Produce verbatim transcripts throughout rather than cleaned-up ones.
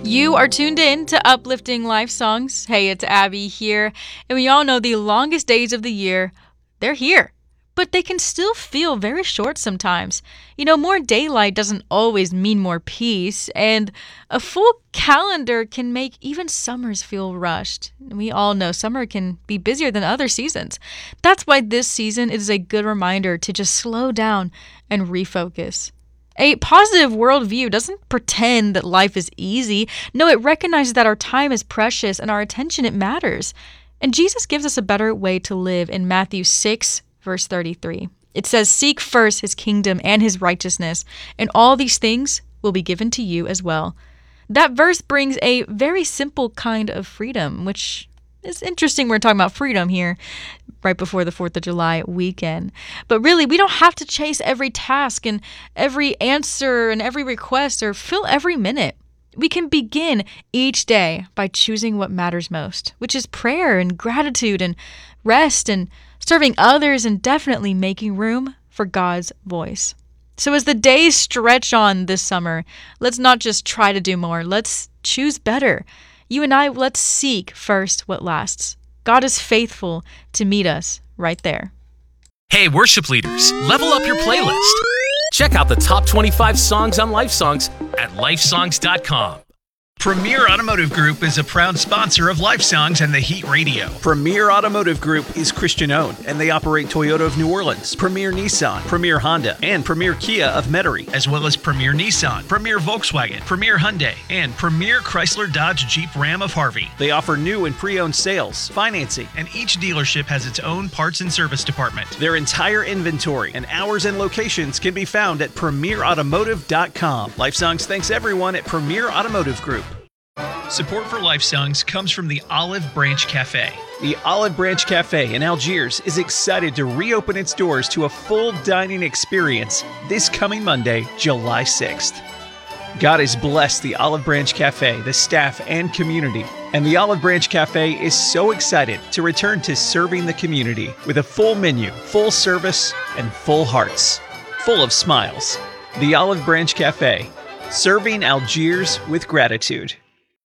You are tuned in to Uplifting Life Songs. Hey, it's Abby here. And we all know the longest days of the year, they're here. But they can still feel very short sometimes. You know, more daylight doesn't always mean more peace. And a full calendar can make even summers feel rushed. We all know summer can be busier than other seasons. That's why this season is a good reminder to just slow down and refocus. A positive worldview doesn't pretend that life is easy. No, it recognizes that our time is precious and our attention, it matters. And Jesus gives us a better way to live in Matthew six, verse thirty-three. It says, "Seek first his kingdom and his righteousness, and all these things will be given to you as well." That verse brings a very simple kind of freedom, which is interesting. We're talking about freedom here right before the fourth of July weekend. But really, we don't have to chase every task and every answer and every request or fill every minute. We can begin each day by choosing what matters most, which is prayer and gratitude and rest and serving others and definitely making room for God's voice. So as the days stretch on this summer, let's not just try to do more. Let's choose better. You and I, let's seek first what lasts. God is faithful to meet us right there. Hey, worship leaders, level up your playlist. Check out the top twenty-five songs on LifeSongs at lifesongs dot com. Premier Automotive Group is a proud sponsor of LifeSongs and the Heat Radio. Premier Automotive Group is Christian-owned, and they operate Toyota of New Orleans, Premier Nissan, Premier Honda, and Premier Kia of Metairie, as well as Premier Nissan, Premier Volkswagen, Premier Hyundai, and Premier Chrysler Dodge Jeep Ram of Harvey. They offer new and pre-owned sales, financing, and each dealership has its own parts and service department. Their entire inventory and hours and locations can be found at premier automotive dot com. LifeSongs thanks everyone at Premier Automotive Group. Support for LifeSongs comes from the Olive Branch Cafe. The Olive Branch Cafe in Algiers is excited to reopen its doors to a full dining experience this coming Monday, July sixth. God has blessed the Olive Branch Cafe, the staff, and community. And the Olive Branch Cafe is so excited to return to serving the community with a full menu, full service, and full hearts, full of smiles. The Olive Branch Cafe, serving Algiers with gratitude.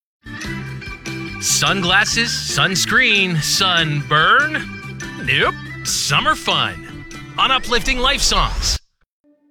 Sunglasses, sunscreen, sunburn? Nope. Summer fun on Uplifting Life Songs.